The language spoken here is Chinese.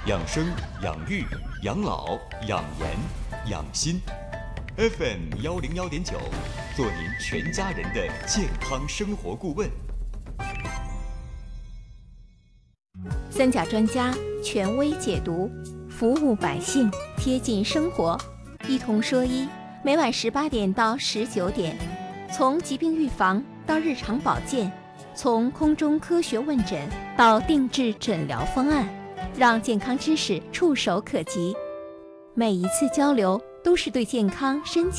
养生、养育、养老、养颜、养心。FM101.9，做您全家人的健康生活顾问。 三甲专家权威解读，服务百姓，贴近生活，一同说医。每晚18点到19点，从疾病预防到日常保健，从空中科学问诊到定制诊疗方案，让健康知识触手可及。每一次交流都是对健康身体